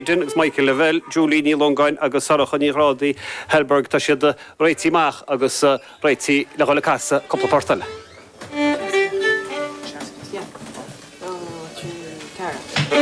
Agus Michael Level, Julie Ní Longáin agus Sarach ní Rádaí Helberg tá siad réití meach agus réití le gola casa coppla portale.